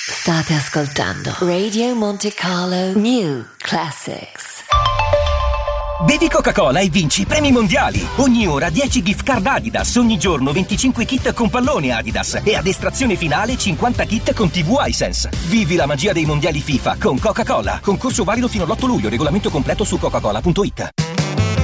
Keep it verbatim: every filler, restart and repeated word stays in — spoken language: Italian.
State ascoltando Radio Monte Carlo New Classics. Bevi Coca-Cola e vinci premi mondiali. Ogni ora dieci gift card Adidas, ogni giorno venticinque kit con pallone Adidas e ad estrazione finale cinquanta kit con tivù iSense. Vivi la magia dei mondiali FIFA con Coca-Cola. Concorso valido fino all'otto luglio, regolamento completo su coca cola punto it.